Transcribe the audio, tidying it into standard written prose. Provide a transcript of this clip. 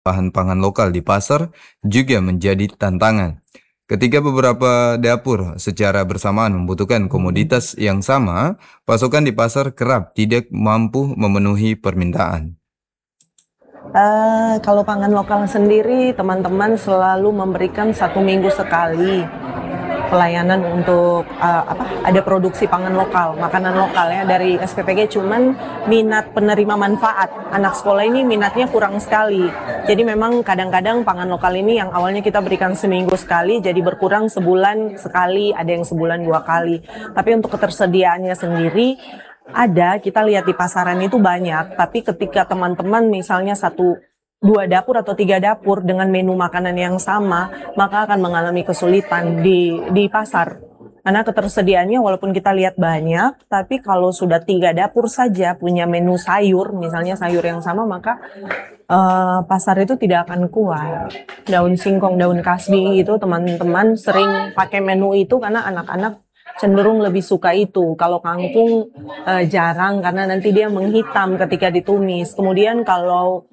bahan pangan lokal di pasar juga menjadi tantangan. Ketika beberapa dapur secara bersamaan membutuhkan komoditas yang sama, pasokan di pasar kerap tidak mampu memenuhi permintaan. Kalau pangan lokal sendiri, teman-teman selalu memberikan 1 minggu sekali pelayanan untuk ada produksi pangan lokal, makanan lokal ya dari SPPG. Cuman minat penerima manfaat anak sekolah ini minatnya kurang sekali. Jadi memang kadang-kadang pangan lokal ini yang awalnya kita berikan seminggu sekali jadi berkurang sebulan sekali, ada yang sebulan 2 kali. Tapi untuk ketersediaannya sendiri kita lihat di pasaran itu banyak, tapi ketika teman-teman misalnya 2 dapur atau 3 dapur dengan menu makanan yang sama, maka akan mengalami kesulitan di pasar. Karena ketersediaannya walaupun kita lihat banyak, tapi kalau sudah 3 dapur saja punya menu sayur, misalnya sayur yang sama, maka pasar itu tidak akan kuat. Daun singkong, daun kasbi itu teman-teman sering pakai menu itu karena anak-anak cenderung lebih suka itu. Kalau kangkung jarang karena nanti dia menghitam ketika ditumis. Kemudian kalau